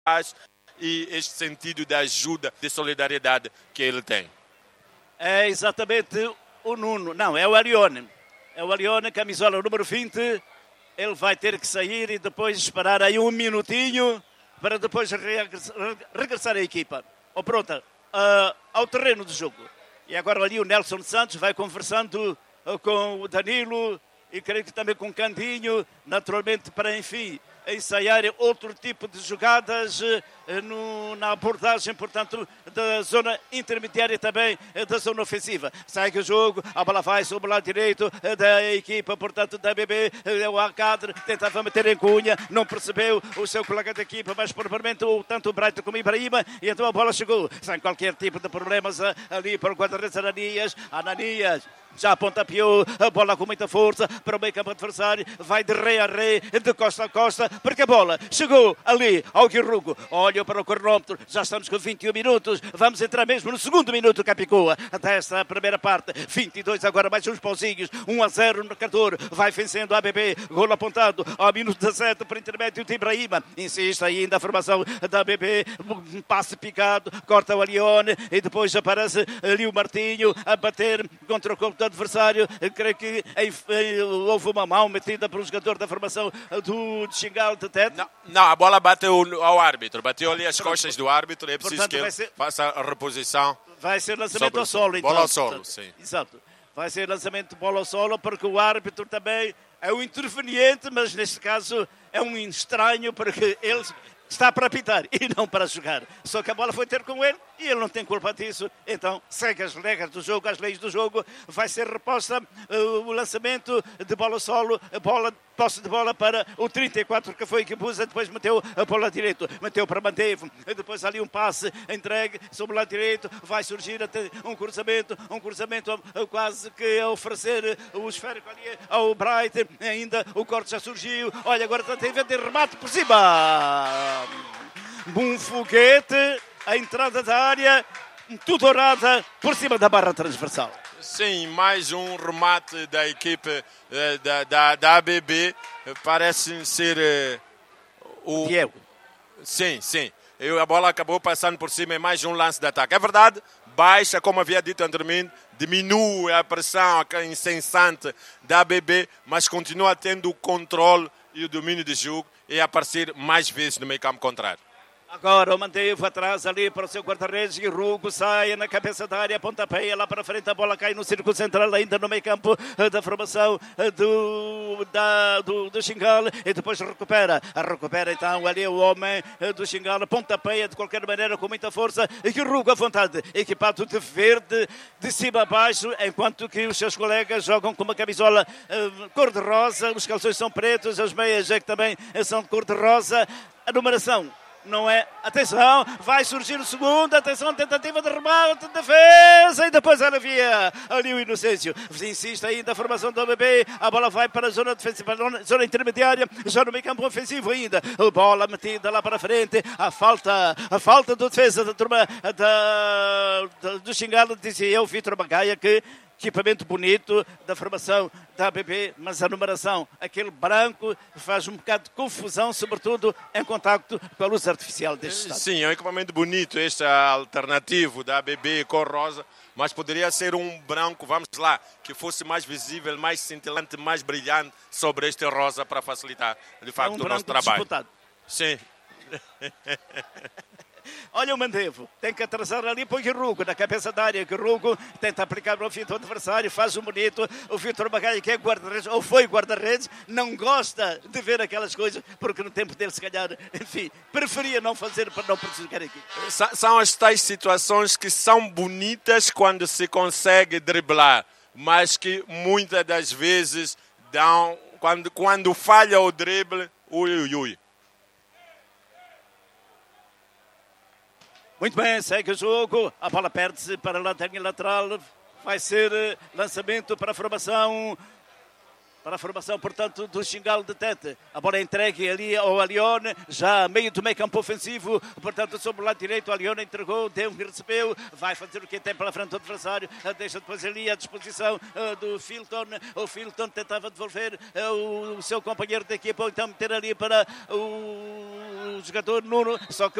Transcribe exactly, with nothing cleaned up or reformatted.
e este sentido de ajuda, de solidariedade que ele tem. É exatamente o Nuno, não, é o Arione. É o Arione, camisola número vinte. Ele vai ter que sair e depois esperar aí um minutinho para depois regressar à equipa. Oh, pronto, uh, ao terreno do jogo. E agora ali o Nelson Santos vai conversando uh, com o Danilo e creio que também com o Candinho, naturalmente para, enfim, ensaiar outro tipo de jogadas eh, no, na abordagem, portanto, da zona intermediária também, eh, da zona ofensiva. Segue o jogo, a bola vai sobre o lado direito eh, da equipa, portanto, da B B, eh, o Alcadre tentava meter em Cunha, não percebeu o seu colega da equipa, mas provavelmente o, tanto o Brighton como o Ibrahima, e então a bola chegou, sem qualquer tipo de problemas, eh, ali para o guarda-redes Ananias, Ananias, já pontapeou a bola com muita força para o meio campo adversário, vai de rei a rei, de costa a costa, porque a bola chegou ali ao Guirrugo, olha para o cronómetro, já estamos com vinte e um minutos, vamos entrar mesmo no segundo minuto, Capicua, até esta primeira parte, vinte e dois agora, mais uns pauzinhos, um a zero no marcador, vai vencendo a A B B, golo apontado ao minuto dezassete por intermédio de Ibrahima, insiste ainda a formação da A B B, um passe picado, corta o Alione e depois aparece ali o Martinho a bater contra o corpo do adversário. Creio que houve uma mão metida por um jogador da formação do Xingal de Tete. Não, não, a bola bateu ao árbitro, bateu ali as Pronto. costas do árbitro, é preciso Portanto, que ele ser... faça a reposição. Vai ser lançamento ao solo, então. Bola ao solo, sim. Exato. Vai ser lançamento de bola ao solo, porque o árbitro também é um interveniente, mas neste caso é um estranho, porque ele está para apitar e não para jogar. Só que a bola foi ter com ele e ele não tem culpa disso. Então segue as regras do jogo, as leis do jogo. Vai ser reposta uh, o lançamento de bola ao solo, a bola, posse de bola para o trinta e quatro que foi que Busa, depois meteu a bola direito, meteu para Mantevo, depois ali um passe entregue sobre o lado direito, vai surgir até um cruzamento, um cruzamento uh, quase que a oferecer o esférico ali ao Bright, ainda o corte já surgiu, olha agora está a ver remate por cima. Um foguete, a entrada da área, tudo dourada por cima da barra transversal. Sim, mais um remate da equipe eh, da, da, da A B B, parece ser eh, o... Diego. Sim, sim. E a bola acabou passando por cima, é mais um lance de ataque. É verdade, baixa, como havia dito anteriormente, diminui a pressão incessante da A B B, mas continua tendo o controle e o domínio de jogo e aparecer mais vezes no meio campo contrário. Agora o Mantevo atrás ali para o seu guarda-redes e Rugo sai na cabeça da área, pontapeia lá para frente, a bola cai no círculo central ainda no meio campo da formação do, da, do, do Xingal e depois recupera, recupera então ali o homem do Xingal, pontapeia de qualquer maneira com muita força e que Rugo à vontade, equipado de verde de cima a baixo, enquanto que os seus colegas jogam com uma camisola uh, cor-de-rosa, os calções são pretos, as meias é que também são de cor-de-rosa, a numeração não é, atenção, vai surgir o segundo, atenção, tentativa de remate, defesa e depois ela via ali o Inocêncio, insiste ainda a formação do A B B, a bola vai para a zona defensiva, zona intermediária, já no meio campo ofensivo ainda, a bola metida lá para frente, a falta, a falta do defesa da turma da, da, do Xingalo, dizia eu, Vítor Magaia, que equipamento bonito da formação da A B B, mas a numeração, aquele branco, faz um bocado de confusão, sobretudo em contacto com a luz artificial deste estado. Sim, é um equipamento bonito, este alternativo da A B B cor rosa, mas poderia ser um branco, vamos lá, que fosse mais visível, mais cintilante, mais brilhante sobre este rosa para facilitar, de facto, é um o nosso trabalho. Disputado. Sim. Olha o Mandevo, tem que atrasar ali para o Guirrugo, na cabeça da área. Guirrugo tenta aplicar o fim do adversário, faz o bonito. O Vítor Magaia, que é guarda-redes, ou foi guarda-redes, não gosta de ver aquelas coisas, porque no tempo dele, se calhar, enfim, preferia não fazer para não prejudicar aqui. São as tais situações que são bonitas quando se consegue driblar, mas que muitas das vezes dão, quando, quando falha o drible, ui, ui, ui. Muito bem, segue o jogo, a bola perde-se para a lanterna lateral, vai ser lançamento para a formação, para a formação, portanto, do Xingal de Tete. A bola é entregue ali ao Alione, já a meio do meio campo ofensivo, portanto, sobre o lado direito, o Alione entregou, deu e recebeu, vai fazer o que tem pela frente do adversário, deixa depois ali à disposição uh, do Filton, o Filton tentava devolver uh, o, o seu companheiro de equipa, ou então meter ali para o o jogador Nuno, só que